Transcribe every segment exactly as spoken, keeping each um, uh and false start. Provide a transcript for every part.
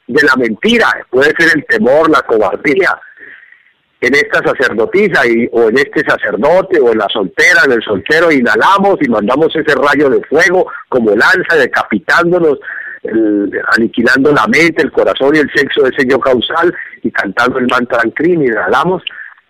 de la mentira, puede ser el temor, la cobardía, en esta sacerdotisa y, o en este sacerdote o en la soltera, en el soltero, inhalamos y mandamos ese rayo de fuego como lanza, decapitándonos, el, aniquilando la mente, el corazón y el sexo de ese yo causal, y cantando el mantra en Krim, inhalamos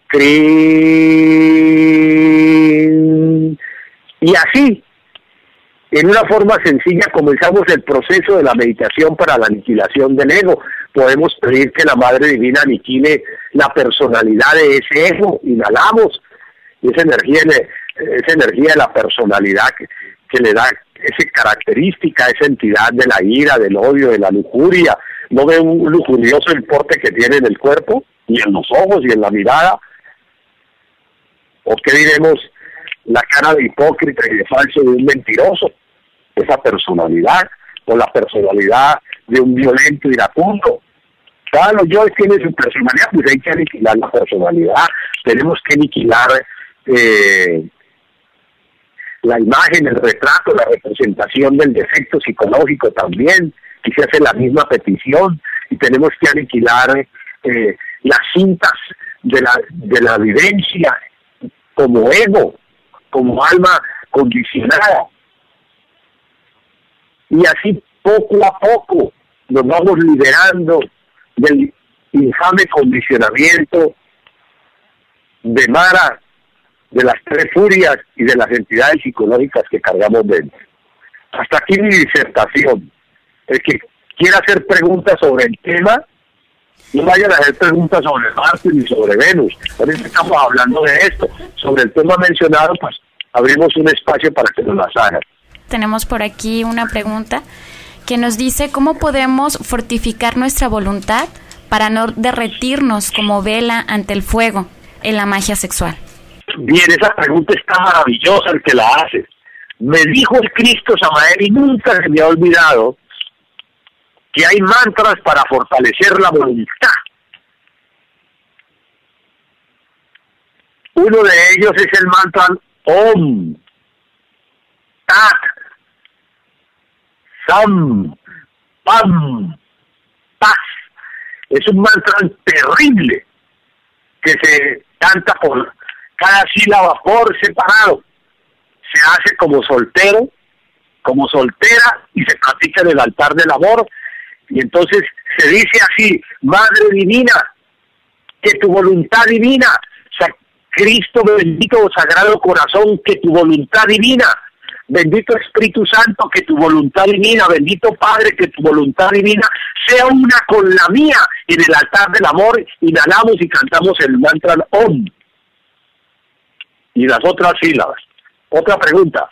Krim, y así, en una forma sencilla, comenzamos el proceso de la meditación para la aniquilación del ego. Podemos pedir que la Madre Divina aniquile la personalidad de ese ego, inhalamos, y esa energía, esa energía de la personalidad que, que le da esa característica, esa entidad de la ira, del odio, de la lujuria. ¿No ve un lujurioso el porte que tiene en el cuerpo, y en los ojos, y en la mirada? ¿O qué diremos? La cara de hipócrita y de falso de un mentiroso, esa personalidad, o la personalidad de un violento iracundo. Cada los yo tienen su personalidad, pues hay que aniquilar la personalidad, tenemos que aniquilar eh, la imagen, el retrato, la representación del defecto psicológico también, y se hace la misma petición, y tenemos que aniquilar eh, las cintas de la, de la vivencia como ego, como alma condicionada, y así poco a poco nos vamos liberando del infame condicionamiento de Mara, de las tres furias y de las entidades psicológicas que cargamos dentro. Hasta aquí mi disertación. El que quiera hacer preguntas sobre el tema, no vayan a hacer preguntas sobre Marte ni sobre Venus. Ahorita estamos hablando de esto. Sobre el tema mencionado, pues abrimos un espacio para que nos las hagan. Tenemos por aquí una pregunta que nos dice cómo podemos fortificar nuestra voluntad para no derretirnos como vela ante el fuego en la magia sexual. Bien, esa pregunta está maravillosa el que la hace. Me dijo el Cristo Samael y nunca se me ha olvidado que hay mantras para fortalecer la voluntad. Uno de ellos es el mantra Om, Tat, Sam, Pam, Paz. Es un mantra terrible que se canta por cada sílaba por separado. Se hace como soltero, como soltera, y se practica en el altar del amor. Y entonces se dice así: Madre Divina, que tu voluntad divina, Cristo bendito, Sagrado Corazón, que tu voluntad divina, bendito Espíritu Santo, que tu voluntad divina, bendito Padre, que tu voluntad divina sea una con la mía en el altar del amor. Inhalamos y cantamos el mantra Om y las otras sílabas. Otra pregunta.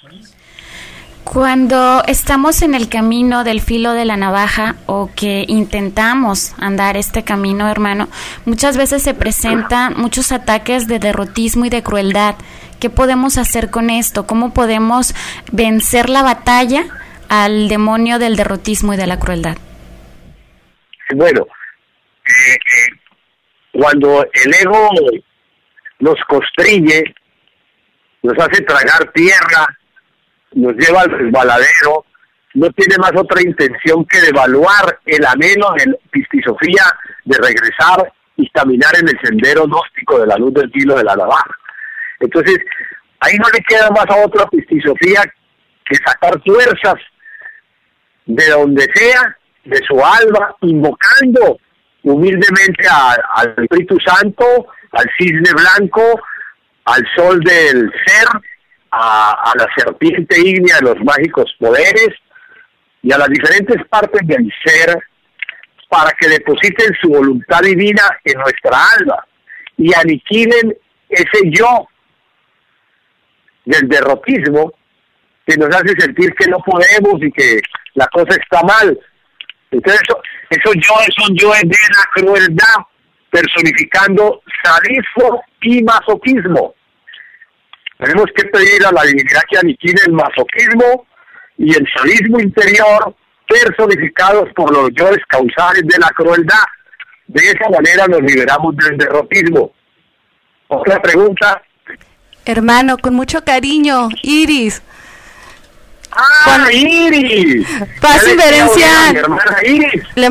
Cuando estamos en el camino del filo de la navaja o que intentamos andar este camino, hermano, muchas veces se presentan muchos ataques de derrotismo y de crueldad. ¿Qué podemos hacer con esto? ¿Cómo podemos vencer la batalla al demonio del derrotismo y de la crueldad? Bueno, eh, eh, cuando el ego nos constriñe, nos hace tragar tierra, nos lleva al resbaladero, no tiene más otra intención que devaluar el anhelo de la pistisofía de regresar y caminar en el sendero gnóstico de la luz del filo de la navaja. Entonces, ahí no le queda más a otra pistisofía que sacar fuerzas de donde sea, de su alma, invocando humildemente a, al Espíritu Santo, al cisne blanco, al sol del ser, a, a la serpiente ígnea de los mágicos poderes y a las diferentes partes del ser, para que depositen su voluntad divina en nuestra alma y aniquilen ese yo del derrotismo que nos hace sentir que no podemos y que la cosa está mal. Entonces eso, esos yoes son yoes de la crueldad, personificando sadismo y masoquismo. Tenemos que pedir a la divinidad que aniquile el masoquismo y el sadismo interior, personificados por los yoes causales de la crueldad. De esa manera nos liberamos del derrotismo. Otra pregunta. Hermano, con mucho cariño, Iris. ¡Ah, Iris! Paz y Berencia. Mi hermana Iris.